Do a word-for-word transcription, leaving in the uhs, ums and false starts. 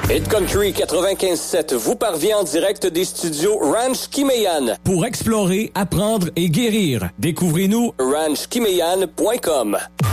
Hit Country quatre-vingt-quinze sept vous parvient en direct des studios Ranch Kimeyan. Pour explorer, apprendre et guérir, découvrez-nous ranch kimeyan point com.